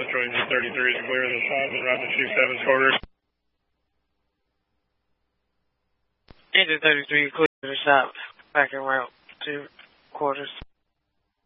Metro engine 33 is clear of the top and route to 27's quarters. Engine 33 clear to the shop, back en route to quarters.